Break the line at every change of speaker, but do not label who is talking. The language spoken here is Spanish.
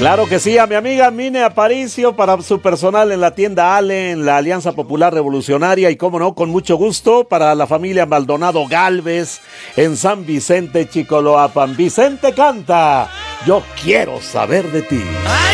Claro que sí, a mi amiga Mine Aparicio para su personal en la tienda Ale, en la Alianza Popular Revolucionaria y, cómo no, con mucho gusto para la familia Maldonado Galvez en San Vicente, Chicoloapan. Vicente canta, yo quiero saber de ti.
¡Ay!